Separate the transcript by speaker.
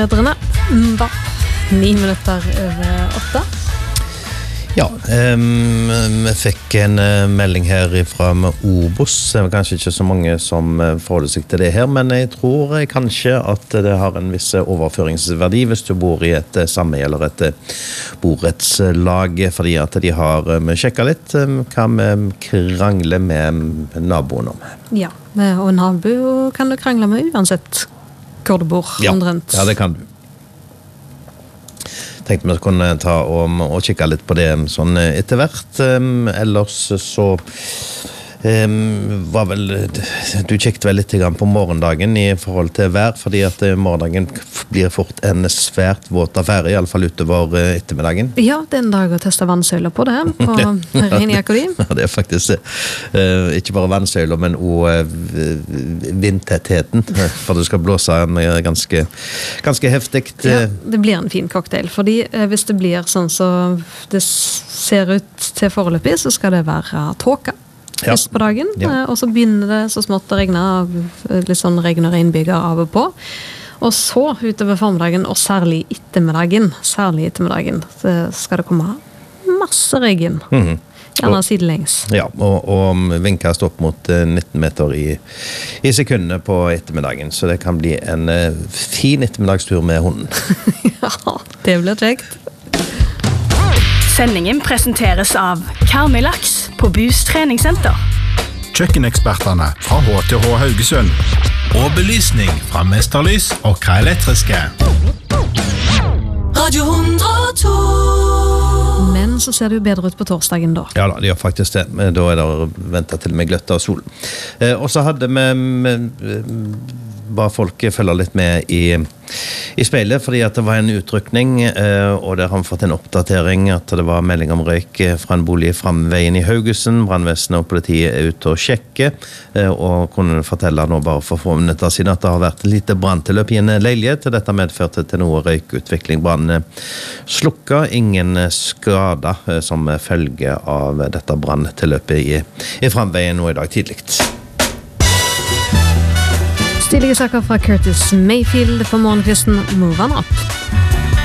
Speaker 1: Mbapp, 9 minutter over 8.
Speaker 2: Ja, vi fikk en melding her fra Obos. Det var kanskje ikke så mange som forholder seg til det her, men jeg tror kanskje at det har en viss overføringsverdi hvis du bor i et sameie eller et borettslag, fordi at de har sjekket litt hva vi krangler med naboen om.
Speaker 1: Ja, og nabo kan du krangle med uansett hvor du bor, omtrent.
Speaker 2: Ja, det kan du. Tenkte vi kunne ta og kikke litt på det sånn etter hvert. Ellers så var vel du kikket vel litt på morgendagen i forhold til vær, fordi at morgendagen blir fort en svært våt affære, i alle fall utover ettermiddagen.
Speaker 1: Ja, det er en dag å teste vannsøyler på det, på Regnjakodi.
Speaker 2: Ja, det er faktisk ikke bare vannsøyler, men også vindtettheten, for det skal blåse ganske heftigt.
Speaker 1: Ja, det blir en fin cocktail, fordi hvis det blir sånn så det ser ut til foreløpig, så skal det være tåke. Først på dagen, og så begynner det så smått å regne, litt sånn regn og regnbyger av og på. Og så utover formiddagen, og særlig ettermiddagen, så skal det komme masse regn. Gjerne sidelengs.
Speaker 2: Ja, og vindkast opp mot 19 meter i sekundene på ettermiddagen, så det kan bli en fin ettermiddagstur med hunden.
Speaker 1: Ja, det blir kjekt.
Speaker 3: Sendingen presenteres av Karmøy Laks på Bus treningssenter.
Speaker 4: Kjøkkeneksperterne fra HTH Haugesund. Og belysning fra Mesterlys og K-elektriske. Radio 102.
Speaker 1: Men så ser det jo bedre ut på torsdagen da.
Speaker 2: Ja da, det gjør faktisk det. Da er det ventet til med gløtt av sol. Og så hadde vi bare folk følger litt med i speilet, fordi at det var en utrykning, og der har vi fått en oppdatering at det var melding om røyk fra en bolig i Framveien i Haugesund. Brannvesenet og politiet er ute og sjekker, og kunne fortelle nå bare for få minutter siden at det har vært lite branntilløp i en leilighet. Dette medførte til noe røykutvikling. Brannen slukka, ingen skader som følge av dette branntilløpet i Framveien nå i dag tidligt.
Speaker 1: Stilige saker fra Curtis Mayfield for morgenkvisten. Move on up.